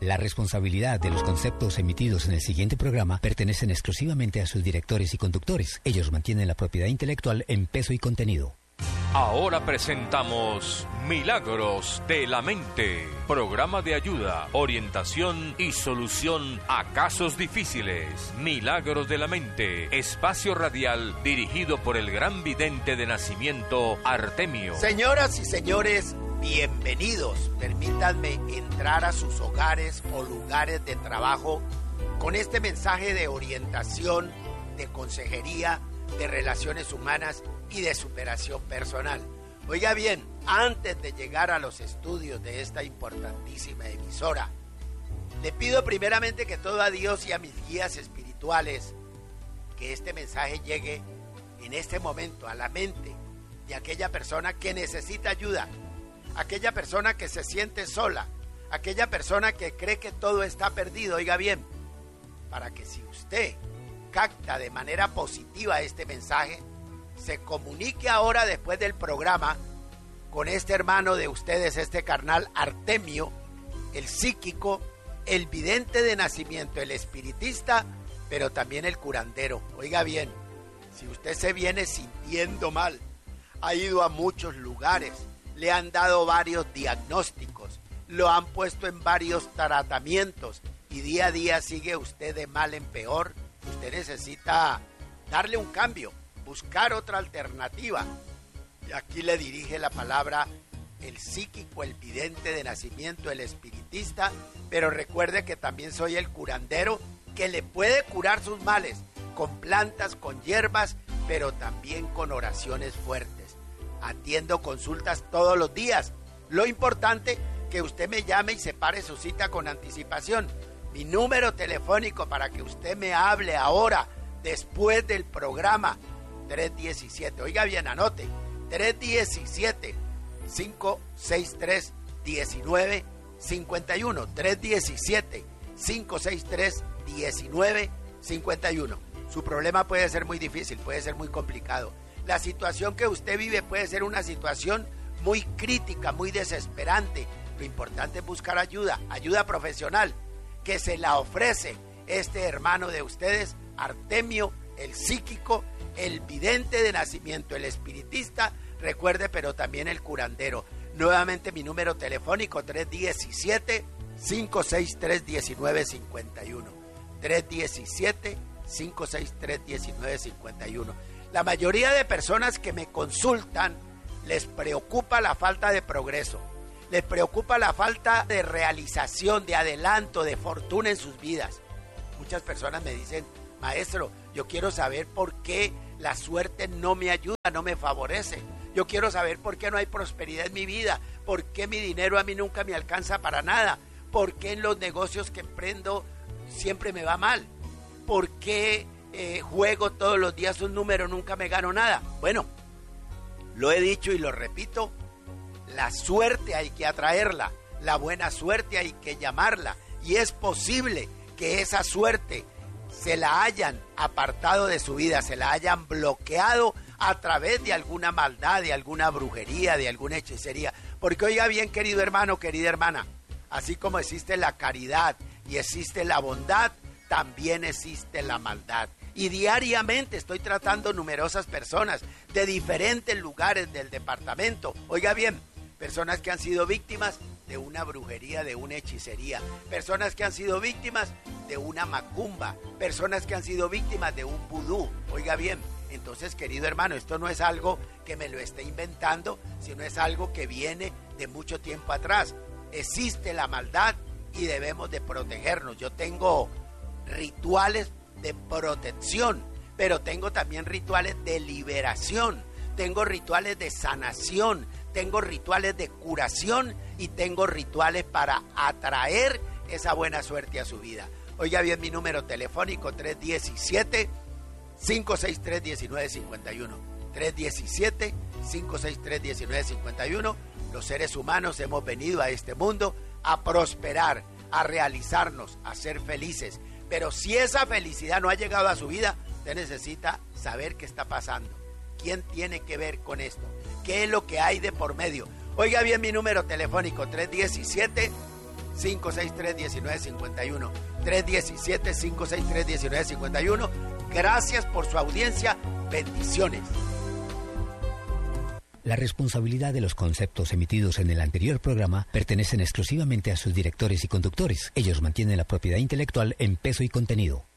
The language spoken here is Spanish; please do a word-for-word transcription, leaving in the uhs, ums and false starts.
La responsabilidad de los conceptos emitidos en el siguiente programa pertenecen exclusivamente a sus directores y conductores. Ellos mantienen la propiedad intelectual en peso y contenido. Ahora presentamos Milagros de la Mente, programa de ayuda, orientación y solución a casos difíciles. Milagros de la Mente, espacio radial dirigido por el gran vidente de nacimiento Artemio. Señoras y señores, bienvenidos. Permítanme entrar a sus hogares o lugares de trabajo con este mensaje de orientación, de consejería, de relaciones humanas y de superación personal. Oiga bien, antes de llegar a los estudios de esta importantísima emisora, le pido primeramente que todo a Dios y a mis guías espirituales, que este mensaje llegue en este momento a la mente de aquella persona que necesita ayuda, aquella persona que se siente sola, aquella persona que cree que todo está perdido. Oiga bien, para que si usted capta de manera positiva este mensaje, se comunique ahora después del programa con este hermano de ustedes, este carnal Artemio, el psíquico, el vidente de nacimiento, el espiritista, pero también el curandero. Oiga bien, si usted se viene sintiendo mal, ha ido a muchos lugares, le han dado varios diagnósticos, lo han puesto en varios tratamientos y día a día sigue usted de mal en peor, usted necesita darle un cambio, buscar otra alternativa. Y aquí le dirige la palabra el psíquico, el vidente de nacimiento, el espiritista, pero recuerde que también soy el curandero que le puede curar sus males con plantas, con hierbas, pero también con oraciones fuertes. Atiendo consultas todos los días. Lo importante que usted me llame y separe su cita con anticipación. Mi número telefónico para que usted me hable ahora, después del programa, tres diecisiete, oiga bien, anote, tres diecisiete, cinco seis tres, uno nueve cinco uno, tres diecisiete, cinco seis tres, uno nueve cinco uno. Su problema puede ser muy difícil, puede ser muy complicado. La situación que usted vive puede ser una situación muy crítica, muy desesperante. Lo importante es buscar ayuda, ayuda profesional, que se la ofrece este hermano de ustedes, Artemio, el psíquico, el vidente de nacimiento, el espiritista, recuerde, pero también el curandero. Nuevamente mi número telefónico, tres diecisiete, cinco seis tres, uno nueve cinco uno. tres diecisiete, cinco seis tres, uno nueve cinco uno. La mayoría de personas que me consultan les preocupa la falta de progreso, les preocupa la falta de realización, de adelanto, de fortuna en sus vidas. Muchas personas me dicen, maestro, yo quiero saber por qué la suerte no me ayuda, no me favorece. Yo quiero saber por qué no hay prosperidad en mi vida, por qué mi dinero a mí nunca me alcanza para nada, por qué en los negocios que emprendo siempre me va mal, por qué eh, juego todos los días un número, nunca me gano nada. Bueno, lo he dicho y lo repito, la suerte hay que atraerla, la buena suerte hay que llamarla, y es posible que esa suerte se la hayan apartado de su vida, se la hayan bloqueado a través de alguna maldad, de alguna brujería, de alguna hechicería. Porque oiga bien, querido hermano, querida hermana, así como existe la caridad y existe la bondad, también existe la maldad. Y diariamente estoy tratando numerosas personas de diferentes lugares del departamento. Oiga bien, personas que han sido víctimas de una brujería, de una hechicería, personas que han sido víctimas de una macumba, personas que han sido víctimas de un vudú. Oiga bien, entonces, querido hermano, esto no es algo que me lo esté inventando, sino es algo que viene de mucho tiempo atrás. Existe la maldad y debemos de protegernos. Yo tengo rituales de protección, pero tengo también rituales de liberación, tengo rituales de sanación, tengo rituales de curación y tengo rituales para atraer esa buena suerte a su vida. Oiga bien mi número telefónico, tres diecisiete, cinco seis tres, uno nueve cinco uno. tres diecisiete, cinco seis tres, uno nueve cinco uno. Los seres humanos hemos venido a este mundo a prosperar, a realizarnos, a ser felices. Pero si esa felicidad no ha llegado a su vida, usted necesita saber qué está pasando. ¿Quién tiene que ver con esto? ¿Qué es lo que hay de por medio? Oiga bien mi número telefónico, tres diecisiete, cinco seis tres, uno nueve cinco uno. tres uno siete, cinco seis tres, uno nueve cinco uno. Gracias por su audiencia. Bendiciones. La responsabilidad de los conceptos emitidos en el anterior programa pertenecen exclusivamente a sus directores y conductores. Ellos mantienen la propiedad intelectual en peso y contenido.